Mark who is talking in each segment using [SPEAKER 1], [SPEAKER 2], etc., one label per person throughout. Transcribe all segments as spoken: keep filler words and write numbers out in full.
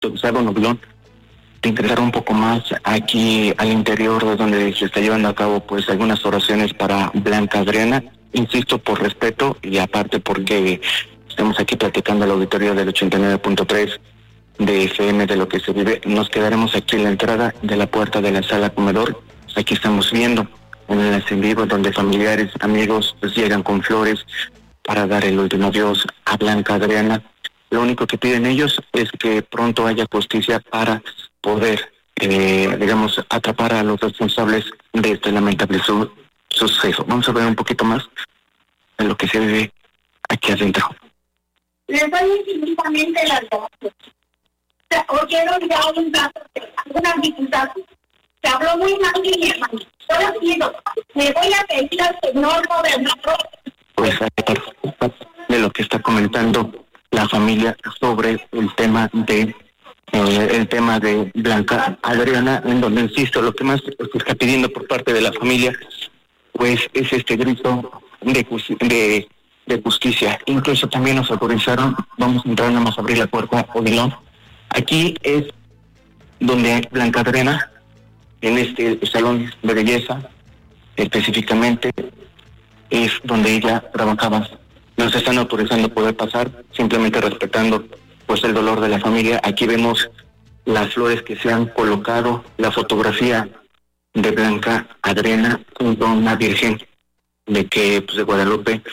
[SPEAKER 1] Gustavo Noblón, de ingresar un poco más aquí al interior de donde se está llevando a cabo pues algunas oraciones para Blanca Adriana, insisto, por respeto y aparte porque estamos aquí platicando al auditorio del ochenta y nueve punto tres de F M de lo que se vive. Nos quedaremos aquí en la entrada de la puerta de la sala comedor. Aquí estamos viendo en el en vivo donde familiares, amigos pues llegan con flores para dar el último adiós a Blanca Adriana. Lo único que piden ellos es que pronto haya justicia para poder, eh, digamos, atrapar a los responsables de este lamentable su suceso. Vamos a ver un poquito más de lo que se vive aquí adentro.
[SPEAKER 2] Les doy infinitamente las gracias. Oyeron ya un dato, algunas diputadas. Se habló muy mal de mi hermano. Solo pido, le voy a pedir al señor gobernador.
[SPEAKER 1] Pues de lo que está comentando la familia sobre el tema de eh, el tema de Blanca Adriana, en donde insisto, lo que más se está pidiendo por parte de la familia pues es este grito de, de, de justicia. Incluso también nos autorizaron, vamos a entrar nada más a abrir la puerta, Odilon. Aquí es donde Blanca Adriana, en este salón de belleza, específicamente, es donde ella trabajaba. Nos están autorizando poder pasar, simplemente respetando pues el dolor de la familia. Aquí vemos las flores que se han colocado, la fotografía de Blanca Adriana junto a una virgen de que pues de Guadalupe.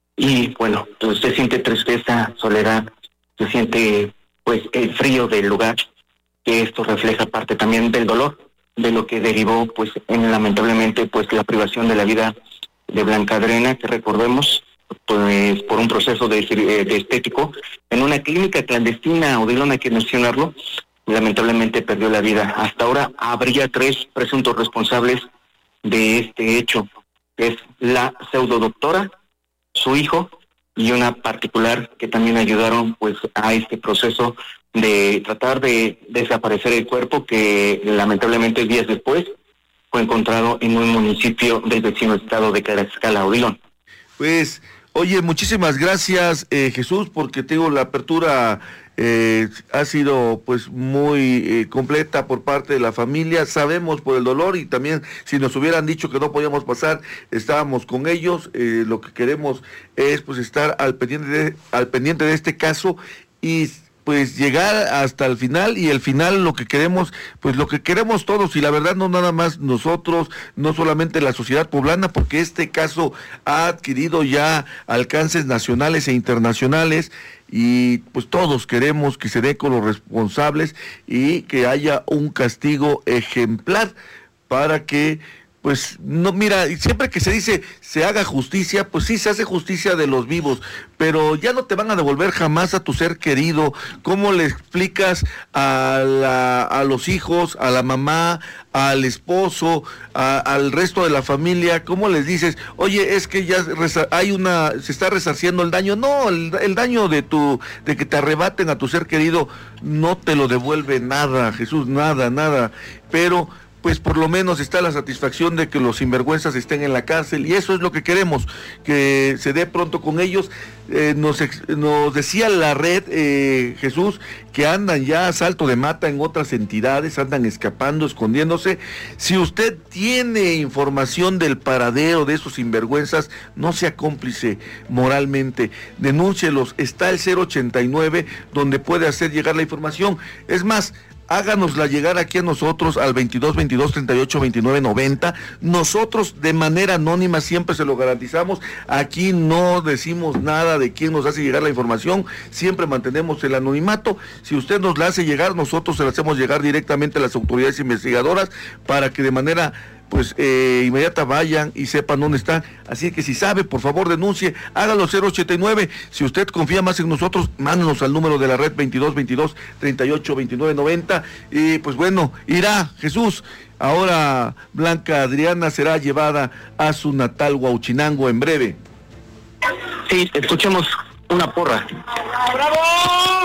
[SPEAKER 1] Y bueno, pues se siente tristeza, soledad, se siente pues el frío del lugar, que esto refleja parte también del dolor, de lo que derivó pues en lamentablemente pues la privación de la vida de Blanca Adriana, que recordemos pues por un proceso de, de estético en una clínica clandestina, Odilon, hay que mencionarlo, lamentablemente perdió la vida. Hasta ahora habría tres presuntos responsables de este hecho, que es la pseudodoctora, su hijo y una particular que también ayudaron pues a este proceso de tratar de desaparecer el cuerpo, que lamentablemente días después fue encontrado en un municipio del vecino estado de Tlaxcala, Odilon.
[SPEAKER 3] Pues, oye, muchísimas gracias, eh, Jesús, porque tengo la apertura eh, ha sido pues muy eh, completa por parte de la familia. Sabemos por el dolor y también si nos hubieran dicho que no podíamos pasar, estábamos con ellos. Eh, lo que queremos es pues estar al pendiente de, al pendiente de este caso y pues llegar hasta el final, y el final lo que queremos, pues lo que queremos todos, y la verdad no nada más nosotros, no solamente la sociedad poblana, porque este caso ha adquirido ya alcances nacionales e internacionales, y pues todos queremos que se dé con los responsables y que haya un castigo ejemplar para que pues no, mira, siempre que se dice se haga justicia, pues sí se hace justicia de los vivos, pero ya no te van a devolver jamás a tu ser querido. ¿Cómo le explicas a, la, a los hijos, a la mamá, al esposo, a, al resto de la familia? ¿Cómo les dices, oye, es que ya resa, hay una, se está resarciendo el daño? No, el, el daño de tu, de que te arrebaten a tu ser querido, no te lo devuelve nada, Jesús, nada, nada, pero pues por lo menos está la satisfacción de que los sinvergüenzas estén en la cárcel, y eso es lo que queremos, que se dé pronto con ellos. Eh, nos, ex, nos decía la red, eh, Jesús, que andan ya a salto de mata en otras entidades, andan escapando, escondiéndose. Si usted tiene información del paradero de esos sinvergüenzas, no sea cómplice moralmente, denúncielos, está el cero ochenta y nueve donde puede hacer llegar la información. Es más, háganosla llegar aquí a nosotros al veintidós veintidós treinta y ocho veintinueve noventa. Nosotros de manera anónima siempre se lo garantizamos. Aquí no decimos nada de quién nos hace llegar la información, siempre mantenemos el anonimato. Si usted nos la hace llegar, nosotros se la hacemos llegar directamente a las autoridades investigadoras para que de manera pues eh, inmediata vayan y sepan dónde están. Así que si sabe, por favor denuncie, hágalo cero ochenta y nueve. Si usted confía más en nosotros, mándenos al número de la red veintidós veintidós treinta y ocho veintinueve noventa. Y pues bueno, irá Jesús. Ahora Blanca Adriana será llevada a su natal Huauchinango en breve.
[SPEAKER 1] Sí, escuchemos una porra.
[SPEAKER 2] ¡Bravo!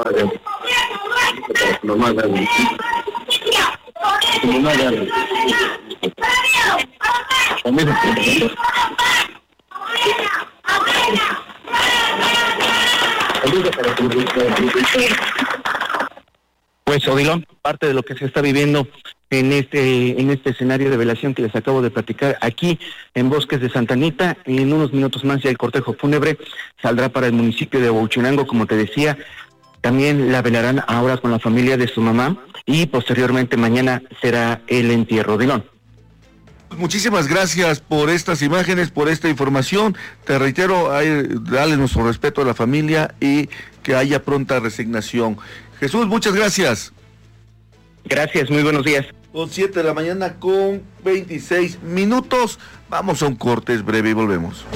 [SPEAKER 1] Pues, Odilon, parte de lo que se está viviendo en este en este escenario de velación que les acabo de platicar aquí en Bosques de Santa Anita. En unos minutos más ya el cortejo fúnebre saldrá para el municipio de Huachinango, como te decía. También la velarán ahora con la familia de su mamá y posteriormente mañana será el entierro. Odilon.
[SPEAKER 3] Muchísimas gracias por estas imágenes, por esta información. Te reitero, hay, dale nuestro respeto a la familia y que haya pronta resignación. Jesús, muchas gracias.
[SPEAKER 1] Gracias, muy buenos días.
[SPEAKER 3] Son siete de la mañana con veintiséis minutos. Vamos a un corte, es breve y volvemos.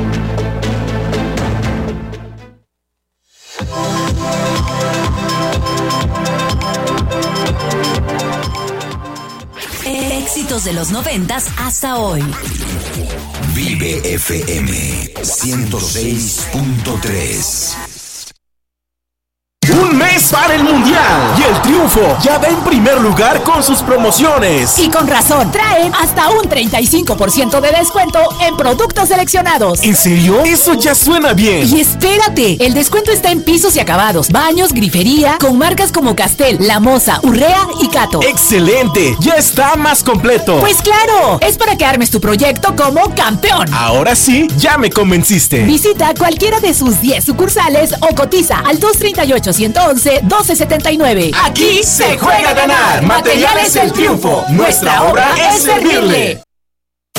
[SPEAKER 4] Éxitos de los noventas hasta hoy.
[SPEAKER 5] Vive F M ciento seis punto tres.
[SPEAKER 6] Un mes para el Mundial y el Triunfo ya va en primer lugar con sus promociones.
[SPEAKER 4] Y con razón, traen hasta un treinta y cinco por ciento de descuento en productos seleccionados.
[SPEAKER 6] ¿En serio? Eso ya suena bien.
[SPEAKER 4] Y espérate, el descuento está en pisos y acabados, baños, grifería, con marcas como Castel, La Moza, Urrea y Cato.
[SPEAKER 6] ¡Excelente! Ya está más completo.
[SPEAKER 4] Pues claro, es para que armes tu proyecto como campeón.
[SPEAKER 6] Ahora sí, ya me convenciste.
[SPEAKER 4] Visita cualquiera de sus diez sucursales o cotiza al dos tres ocho, uno uno uno, doce setenta y nueve.
[SPEAKER 6] Aquí se juega a ganar. Materiales El Triunfo. Nuestra obra es servirle.